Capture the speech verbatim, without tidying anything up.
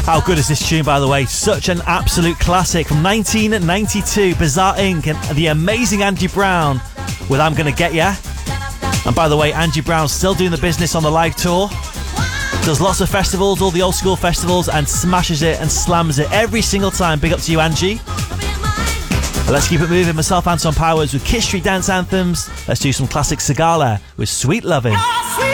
How good is this tune, by the way? Such an absolute classic from nineteen ninety-two. Bizarre Incorporated and the amazing Angie Brown with I'm Gonna Get Ya. And by the way, Angie Brown's still doing the business on the live tour. Does lots of festivals, all the old school festivals, and smashes it and slams it every single time. Big up to you, Angie. But let's keep it moving. Myself, Anton Powers, with Kiss Street Dance Anthems. Let's do some classic Sigala with Sweet Lovin'.